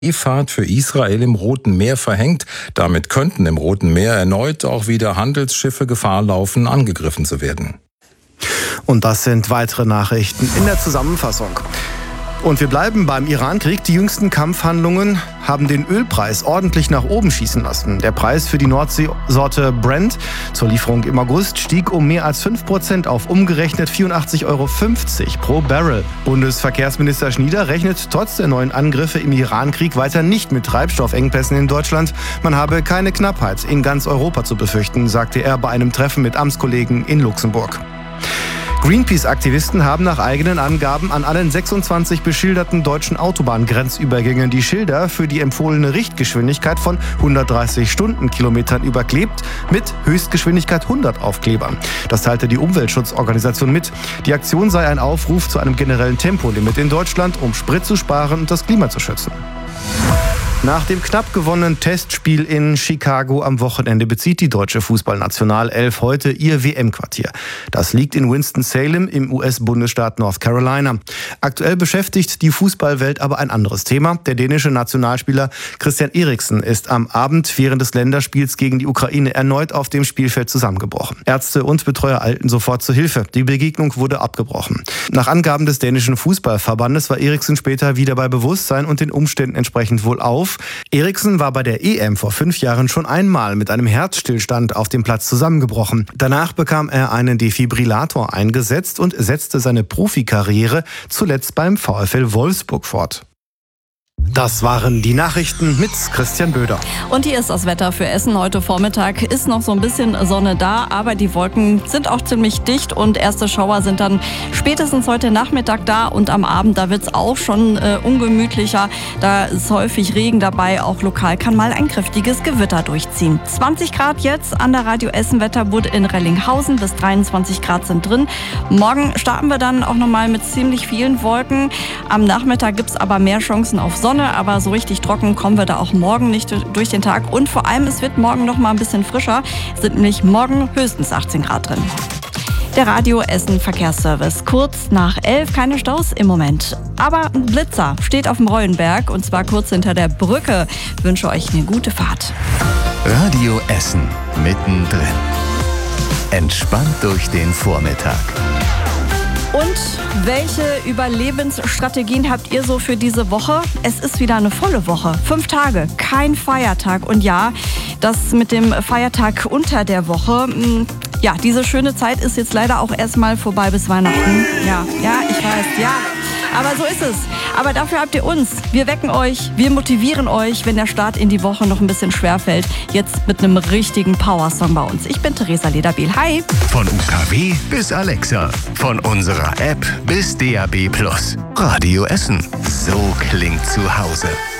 Fahrt für Israel im Roten Meer verhängt. Damit könnten im Roten Meer erneut auch wieder Handelsschiffe Gefahr laufen, angegriffen zu werden. Und das sind weitere Nachrichten in der Zusammenfassung. Und wir bleiben beim Iran-Krieg. Die jüngsten Kampfhandlungen haben den Ölpreis ordentlich nach oben schießen lassen. Der Preis für die Nordseesorte Brent zur Lieferung im August stieg um mehr als 5% auf umgerechnet 84,50 € pro Barrel. Bundesverkehrsminister Schnieder rechnet trotz der neuen Angriffe im Iran-Krieg weiter nicht mit Treibstoffengpässen in Deutschland. Man habe keine Knappheit in ganz Europa zu befürchten, sagte er bei einem Treffen mit Amtskollegen in Luxemburg. Greenpeace-Aktivisten haben nach eigenen Angaben an allen 26 beschilderten deutschen Autobahngrenzübergängen die Schilder für die empfohlene Richtgeschwindigkeit von 130 Stundenkilometern überklebt mit Höchstgeschwindigkeit 100 Aufklebern. Das teilte die Umweltschutzorganisation mit. Die Aktion sei ein Aufruf zu einem generellen Tempolimit in Deutschland, um Sprit zu sparen und das Klima zu schützen. Nach dem knapp gewonnenen Testspiel in Chicago am Wochenende bezieht die deutsche Fußballnationalelf heute ihr WM-Quartier. Das liegt in Winston-Salem im US-Bundesstaat North Carolina. Aktuell beschäftigt die Fußballwelt aber ein anderes Thema. Der dänische Nationalspieler Christian Eriksen ist am Abend während des Länderspiels gegen die Ukraine erneut auf dem Spielfeld zusammengebrochen. Ärzte und Betreuer eilten sofort zur Hilfe. Die Begegnung wurde abgebrochen. Nach Angaben des dänischen Fußballverbandes war Eriksen später wieder bei Bewusstsein und den Umständen entsprechend wohlauf. Eriksen war bei der EM vor 5 Jahren schon einmal mit einem Herzstillstand auf dem Platz zusammengebrochen. Danach bekam er einen Defibrillator eingesetzt und setzte seine Profikarriere zuletzt beim VfL Wolfsburg fort. Das waren die Nachrichten mit Christian Böder. Und hier ist das Wetter für Essen. Heute Vormittag ist noch so ein bisschen Sonne da, aber die Wolken sind auch ziemlich dicht und erste Schauer sind dann spätestens heute Nachmittag da und am Abend, da wird es auch schon ungemütlicher. Da ist häufig Regen dabei, auch lokal kann mal ein kräftiges Gewitter durchziehen. 20 Grad jetzt an der Radio Essen Wetterbud in Rellinghausen, bis 23 Grad sind drin. Morgen starten wir dann auch nochmal mit ziemlich vielen Wolken. Am Nachmittag gibt es aber mehr Chancen auf Sonne. Aber so richtig trocken kommen wir da auch morgen nicht durch den Tag. Und vor allem, es wird morgen noch mal ein bisschen frischer. Es sind nämlich morgen höchstens 18 Grad drin. Der Radio Essen Verkehrsservice. Kurz nach 11, keine Staus im Moment. Aber ein Blitzer steht auf dem Rollenberg und zwar kurz hinter der Brücke. Ich wünsche euch eine gute Fahrt. Radio Essen mittendrin. Entspannt durch den Vormittag. Und welche Überlebensstrategien habt ihr so für diese Woche? Es ist wieder eine volle Woche. 5 Tage, kein Feiertag. Und ja, das mit dem Feiertag unter der Woche, ja, diese schöne Zeit ist jetzt leider auch erstmal vorbei bis Weihnachten. Ja, ich weiß, ja. Aber so ist es. Aber dafür habt ihr uns. Wir wecken euch, wir motivieren euch, wenn der Start in die Woche noch ein bisschen schwerfällt. Jetzt mit einem richtigen Powersong bei uns. Ich bin Theresa Lederbiel. Hi. Von UKW bis Alexa. Von unserer App bis DAB+. Radio Essen. So klingt zu Hause.